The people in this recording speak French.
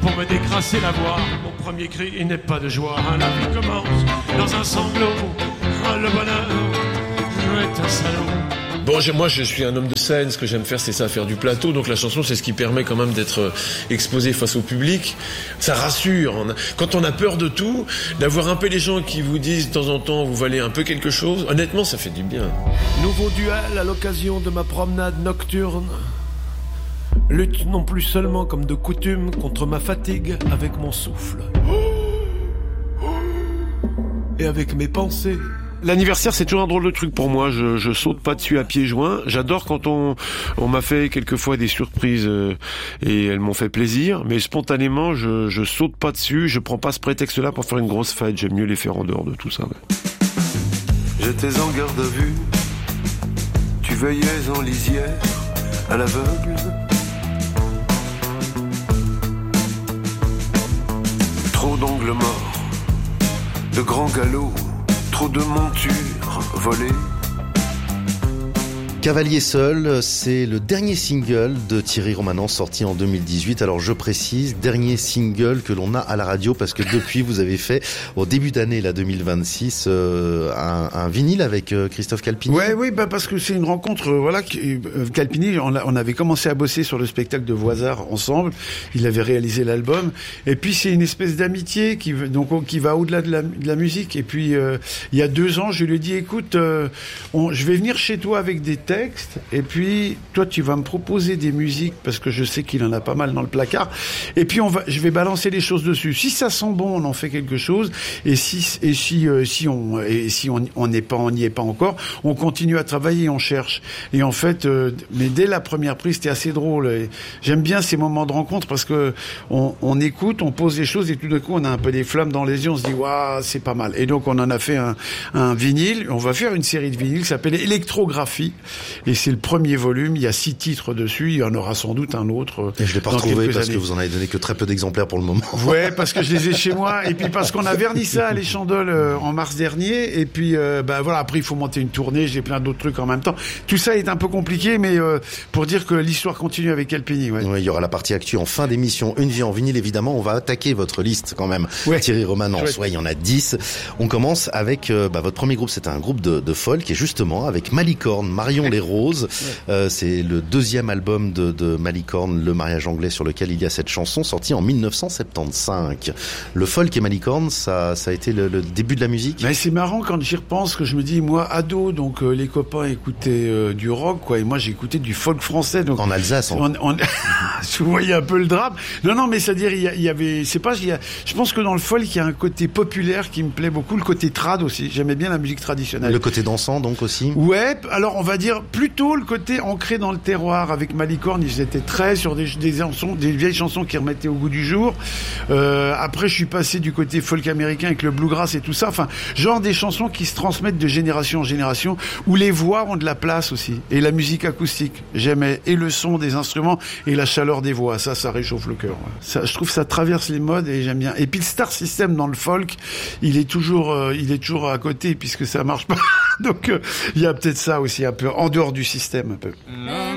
pour me décrasser la voix. Mon premier cri, il n'est pas de joie. La vie commence dans un sanglot. Le bonheur est un salaud. Bon, moi je suis un homme de scène, ce que j'aime faire c'est ça, faire du plateau, donc la chanson c'est ce qui permet quand même d'être exposé face au public. Ça rassure, quand on a peur de tout, d'avoir un peu les gens qui vous disent de temps en temps vous valez un peu quelque chose, honnêtement ça fait du bien. Nouveau duel à l'occasion de ma promenade nocturne. Lutte non plus seulement comme de coutume contre ma fatigue avec mon souffle et avec mes pensées. L'anniversaire, c'est toujours un drôle de truc pour moi. Je saute pas dessus à pieds joints. J'adore quand on m'a fait quelquefois des surprises et elles m'ont fait plaisir. Mais spontanément, je saute pas dessus. Je prends pas ce prétexte-là pour faire une grosse fête. J'aime mieux les faire en dehors de tout ça. Ouais. J'étais en garde à vue. Tu veillais en lisière à l'aveugle. Trop d'ongles morts, de grands galops. Trop de montures volées. Cavalier seul, c'est le dernier single de Thierry Romanens sorti en 2018. Alors je précise, dernier single que l'on a à la radio parce que depuis vous avez fait au début d'année là 2026 un vinyle avec Christophe Calpini. Oui, parce que c'est une rencontre Calpini, on avait commencé à bosser sur le spectacle de Voisard ensemble. Il avait réalisé l'album et puis c'est une espèce d'amitié qui va au-delà de la musique. Et puis il y a 2 ans, je lui ai dit écoute, je vais venir chez toi avec des textes, et puis toi tu vas me proposer des musiques parce que je sais qu'il en a pas mal dans le placard, et puis je vais balancer les choses dessus. Si ça sent bon, on en fait quelque chose, et si on n'y est pas encore, on continue à travailler, on cherche. Et en fait, mais dès la première prise, c'était assez drôle. Et j'aime bien ces moments de rencontre parce que on écoute, on pose des choses, et tout d'un coup on a un peu des flammes dans les yeux, on se dit waouh, c'est pas mal. Et donc on en a fait un vinyle. On va faire une série de vinyles qui s'appelle Électrographie. Et c'est le premier volume, il y a 6 titres dessus, il y en aura sans doute un autre. Et je l'ai pas retrouvé parce que vous en avez donné que très peu d'exemplaires pour le moment. Ouais, parce que je les ai chez moi, et puis parce qu'on a verni ça à Les Chandoles en mars dernier, et puis voilà, après il faut monter une tournée, j'ai plein d'autres trucs en même temps. Tout ça est un peu compliqué, mais pour dire que l'histoire continue avec Calpini. Ouais. Ouais, il y aura la partie actu en fin d'émission, Une vie en vinyle évidemment, on va attaquer votre liste quand même. Ouais. Thierry Romanens, il y en a 10. On commence avec votre premier groupe, c'était un groupe de folk, et justement avec Malicorne, Marion les Roses. C'est le 2e album de Malicorne, Le mariage anglais, sur lequel il y a cette chanson sortie en 1975. Le folk et Malicorne, ça a été le début de la musique. Mais c'est marrant quand j'y repense, que je me dis, moi ado, donc les copains écoutaient du rock, quoi, et moi j'écoutais du folk français. Donc en Alsace. Vous voyez un peu le drame. Non, mais c'est-à-dire il y avait, je pense que dans le folk il y a un côté populaire qui me plaît beaucoup, le côté trad aussi. J'aimais bien la musique traditionnelle. Le côté dansant donc aussi. Ouais, alors on va dire plutôt le côté ancré dans le terroir. Avec Malicorne, ils étaient très sur des vieilles chansons qui remettaient au goût du jour. Après, je suis passé du côté folk américain avec le bluegrass et tout ça. Enfin, genre des chansons qui se transmettent de génération en génération, où les voix ont de la place aussi. Et la musique acoustique, j'aimais, et le son des instruments et la chaleur des voix. Ça réchauffe le cœur. Ouais. Ça, je trouve que ça traverse les modes et j'aime bien. Et puis le star system dans le folk, il est toujours à côté puisque ça marche pas. Donc il y a peut-être ça aussi un peu en dehors du système un peu.